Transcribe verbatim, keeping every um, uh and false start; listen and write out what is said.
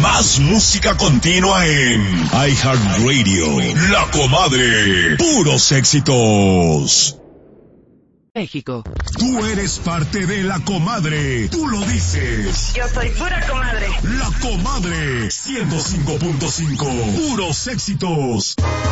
Más música continua en iHeartRadio. La Comadre. Puros éxitos. México. Tú eres parte de La Comadre. Tú lo dices. Yo soy pura comadre. La Comadre. ciento cinco punto cinco. Puros éxitos.